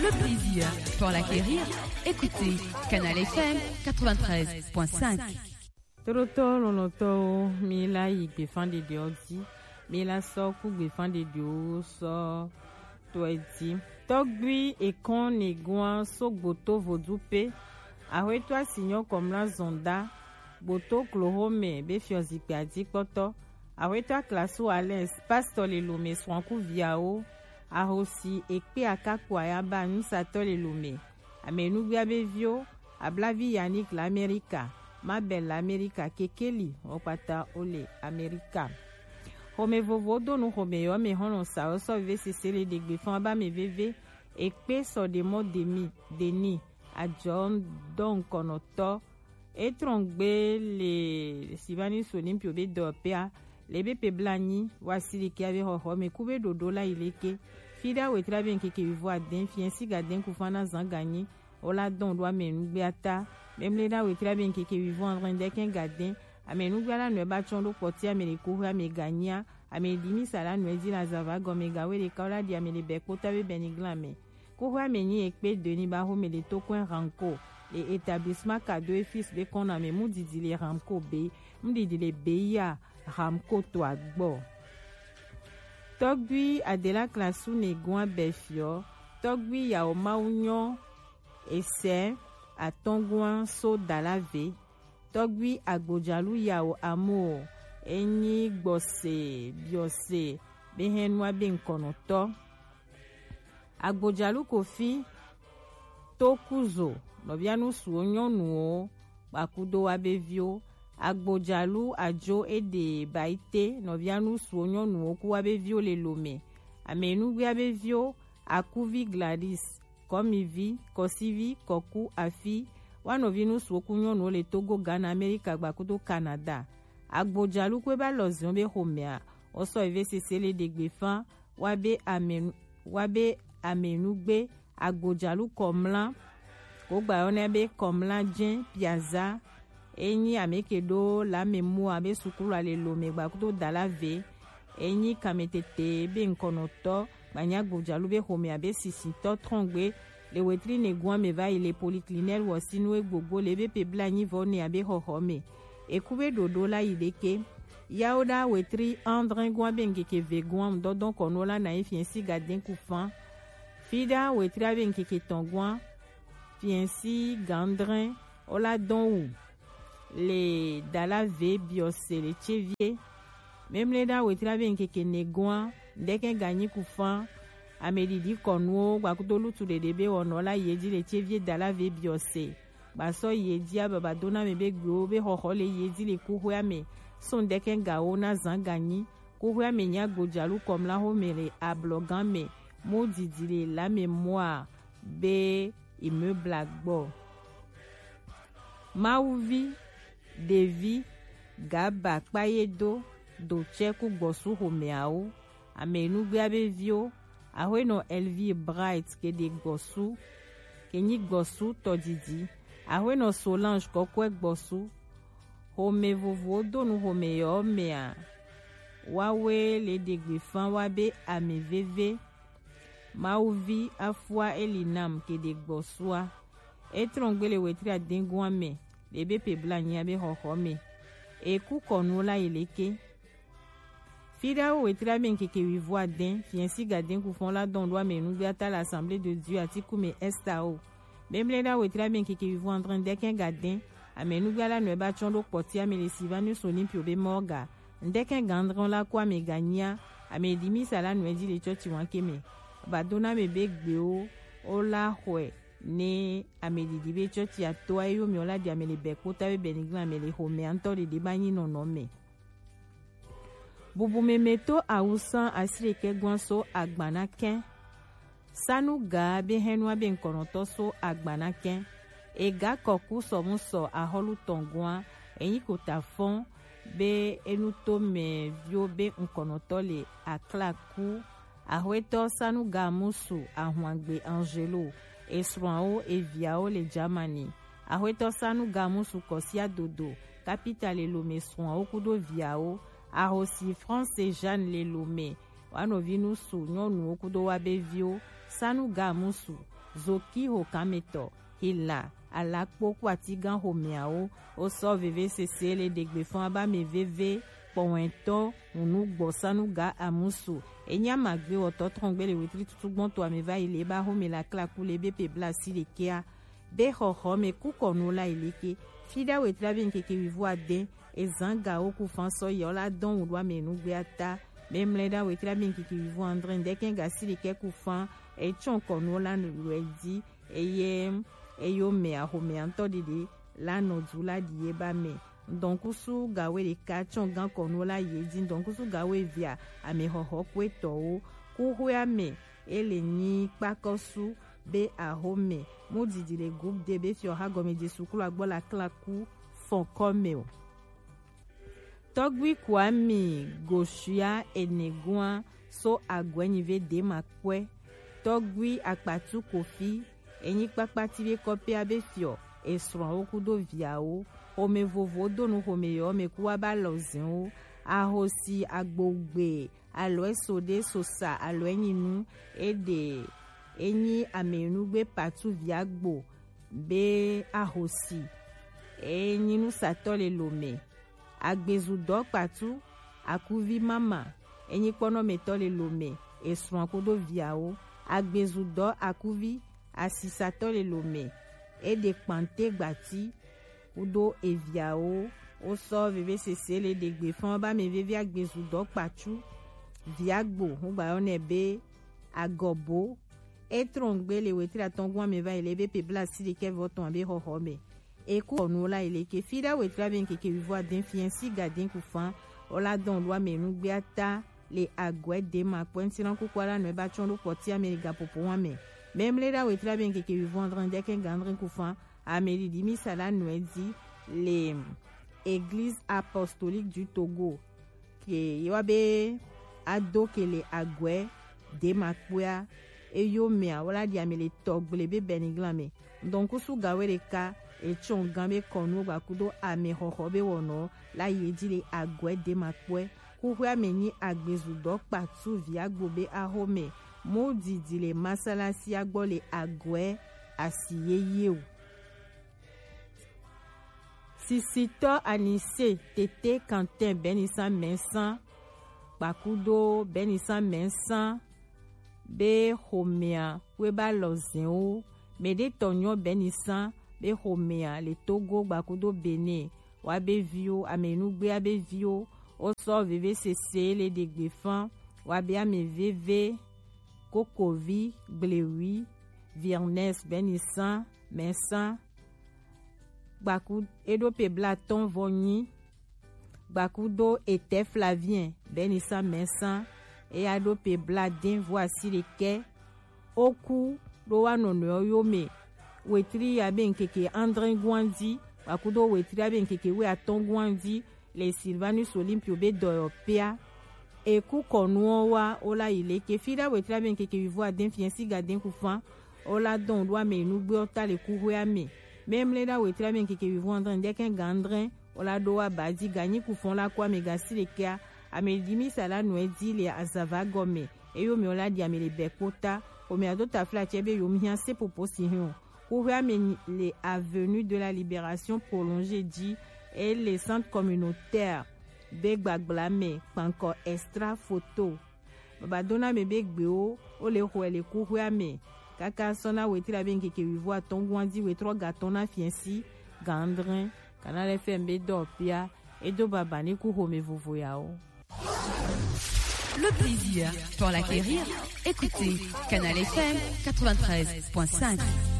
le plaisir pour l'acquérir. Écoutez Canal FM 93.5. Toto lonoto mila igbefa de diodi mila so ku gbefa de dio so toedi togui ekon negwan so gboto vodupe ahweto asinyo komla zonda gboto klohome be fiozikpe adikpoto ahweto klasu ales pastor le lome swanku viao ahosi ekpe akakwa ya ba nusato le lome amenu bia bevio ablavi yanik l'America ma belle l'America kekeli opata ole America home vovo do no home yo me hono sa so ve sesele de gbefan ba me veve ekpe so de mo deni a John don konoto etrongbe le sibani sonim piobe dopea lebe pe blani wasili ki ave ho me kube dodo la ileke fida we traben keke vivo aden fiensi gaden kufana zan gagner ola don doit menu beata même les da we traben keke vivo en train de ken gaden amenu gala no ba chondo poti amele ko ha me gagner ame dimi sala no edi la zava gomega we le kala di amele be kota be beniglame ko ha me ni ekpe deni ba ho me le tokwen ranko et établissement cadeau et fils be kon ame mu didi le ranko be mu didi le beya ramko to agbo togui adela klasu negwan befio togui ya o maunyo ese atongwan so dalave togui agbojalu ya o amo enyi gbose biose behenwa be nkonoto agbojalu kofi tokuzo nobianu suonyonu bakudo wa bevio agbojalu ajo ede baite novianu suonyonu oku wabe vio le lome amenu gbe vio akuvi Gladys komivi kosivi koku afi wanovinu suokunyonu le Togo Ghana America gbakudo Canada agbojalu kwe ba lozion be homea oso eve sesele de gbefan wabe amenu gbe agbojalu komlan ko gba onebe komlan jen piazza enyi amekedo la mémoire be sukulu ale lome gbakuto dalave enyi kametete be nkonoto banya gbojalu be home abe sisinto trongbe le wetri negwan me va ile polyclinique wasinu gbogbo le be pe blani vone abe hohome ekube dodo la ileke yaoda wetri andrin gwan be ngeke vegwan dodon konola na fiensi gaden kufan fida wetri abe ngeke tongwan fiensi gandrin ola don le dalave biose le chevier même les da wetra ben keke negwan ndeken gagni kufan amedidi konwo gbakuto lutu de debe onola yedi le chevier dalave biose baso yedi ababa dona mebe gbo be hoho le yedi le kuhwa me son ndeken gawo na zan gagni kuhwa me nya gojalu comme la homere ablogan me modidile la mémoire be immeuble agbo mauvi Devi gaba kpayedo do cheku gbosu homeao amenu gbe vio ahweno Elvie Bright ke de gbosu kenyi gbosu todidi ahweno Solange kokwe gbosu home vovo do nu home yo mea wawe le de gbefan wabe ameveve mauvi afwa elinam ke de gbosua etrongbele wetri adengwa me ebe pe blanya be hohome eku konola ileke fida o etra ben keke vivo aden fiensi gaden ku fon la don doit menu gata l'assemblée de Dieu atiku me estao même là o etra ben keke vivo en train de ken gaden amenu gala no ba chondo poti amele sivanu sonim piobe morga ndeken gandron la kwa me ganya amedimi sala no edi le choti wankeme badona me begbe o la hwe ne amedidi be choti atoa yo mi ola di amele bekota be benigla amele home anto de bani nonome bubu memeto ausan asreke gwanso agbanaken sanu ga be henwa be nkonoto so agbanaken ega koku somuso aholu tongwa eyin kota fon be enuto me vio be nkonoto le aklaku ahweto sanu ga musu ahwangbe angelo esrao eviao le Germany ahweto sanu gamusu kosia dodo capitale lo mesron okudo viao ahosi France Jeanne le lome wanovinu su nyonu okudo wabevio sanu gamusu zoki ho kameto hila alakpo kwati gan homiao o so veve sese le degbefan aba me veve pọ̀wẹ̀ntọ́ ònú gbọ̀sánú ga àmúsù ẹ̀yìn àmàgbé ọ̀tọ̀ trọ̀ngbẹ́ lè wétí tuntun gbọ́n tó àmìvá ilé bá hómi la kílákú lè bẹ́ pè bla sí lè kéa bẹ́ xɔxɔ me kúkọ̀ nù la ìléke fídà wétí la bẹ́ nkeke wíwú adé ezan ga ó kú fan sọ yẹ ọ́ la dán òun lọ́wọ́ mẹ́nu gbé ata bẹ́ mlẹ́ dá wétí la bẹ́ nkeke wíwú andré ndẹ́kẹ́ ga sí lè kẹ́ kú fan ẹ̀tsọ̀ kọ̀ nù la nù lọ́ ẹ̀dí ẹ̀yọ mẹ́ àhòmẹ́ àntọ́ dìde lánà dù la dìé bá mẹ́ ndɔnkusu gawe ɖeka tsɔ gã kɔnu la yi dzi ndɔnkusu gawe via amexɔxɔ kue tɔwo kuhoea me ele nyi kpakɔsu be ahome mo didi le groupe de be fiɔ ha gɔmedze sukulu agbɔ la kla ku fɔn kɔme o tɔgbui Kwame Goshua enegua so agwɛnyive de ma kpɔe tɔgbui akpatu Kofi enyi kpakpati be kɔpea be fiɔ esrɔ̃wo kudo viawo ome vovo donu home yɔ me kuwa ba lɔ zɛwo ahosi agbogbe alo esode sosa alo enyinu ede enyi amenugbe patu viagbo be ahosi enyinu satɔ le lome agbezudɔ patu akuvi mama enyi kpɔnɔmetɔ le lome esrɔ̃ kodo viawo agbezudɔ akuvi asisatɔ le lome ede kpante gbati kudo eviawo wosɔ veve sese le degbe fɔn ba me vevi agbezudɔ kpatsu viagbo wogba yɔnɛ be agɔbo etrɔngbe le wetri atɔngua me va ele be pebla si le kɛ vɔtɔn be xɔxɔ me eku ɔnu la ele ke fi da wetri abe nkeke vivo aden fiɛnsi gaden ku fan ɔla dɔn lua me nugbe ata le agɔɛ de ma kpɔ ŋtiran kuku ala nɔ eba tsɔn do kpɔti ame le gapopo wa me memle da wetri abe nkeke vivo andrɛ ndeke gandrɛ ku fan ame di misala nɔ di le église apostolique du Togo ke yewa be ado ke le agɔɛ de ma kpɔa eyo mea wala di ame le tɔgble be benigla me ndɔnkusu gawe ɖeka etsɔ gã be kɔnu gbakudo ame xɔxɔ be wɔnɔ la yi dzi le agɔɛ de ma kpɔe kuhu ame nyi agbezudɔ kpatu viagbo be ahome mo didi le masalasi agbɔ le agɔɛ asi yeye o sisitɔ anise tete Quentin Benissa Mensan gbakudo Benissa Mensan be xɔmea we ba lɔ zɛwo me de tɔnyɔ Benissa be xɔmea le Togo gbakudo Benin wa be viwo amenugbea be viwo wosɔ veve sese le degbe fan wa be ame veve Kokovi Glewi Virnes Benissa Mensan gbaku edo pebla tɔn vɔnyi gbakudo Ete Flavien Benissa Mensan eya do pebla den voasi le kɛ oku do wa nɔnɔyɔ yome wetri ya be nkeke André Gwandi gbakudo wetri ya be nkeke we atɔn Gwandi le Sylvanus Olympio be dɔyɔ pea eku kɔnuɔ wa ola ile ke fi da wetri ya be nkeke vivo aden fiɛnsi gaden ku fan ola dɔn do ame enugbe ɔta le kuhu ya me memle da wetri ya be nkeke vivo andrɛ ndeke gandrɛ ola do wa badi ganyi ku fan la ko ame gasi le kea ame dimi sala nɔ di le azava gɔme eyo me ola di ame le bɛkpota ome ado tafla tse be yom hiã se popo si hiã kuhu ame le avenue de la libération prolongée di et le centre communautaire be gbagbla me kpankɔ extra photo babadona me be gbewo o le xɔ le kuhu ame kaka sɔna wetri la be nkeke vivo atɔn Gwandi wetrɔ gatɔn na fiɛnsi gandrin kana le fɛn be dɔ pia edo baba ne ku home vovo yawo. Le plaisir pour l'acquérir, écoutez Canal FM 93.5.